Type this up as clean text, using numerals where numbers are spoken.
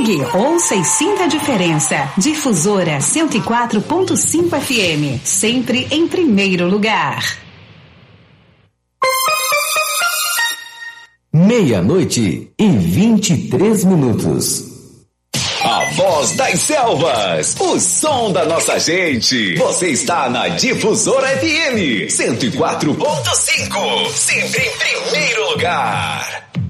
Ligue ouça e sinta a diferença. Difusora 104.5 FM, sempre em primeiro lugar. 12:23. A voz das selvas, o som da nossa gente. Você está na Difusora FM 104.5, sempre em primeiro lugar.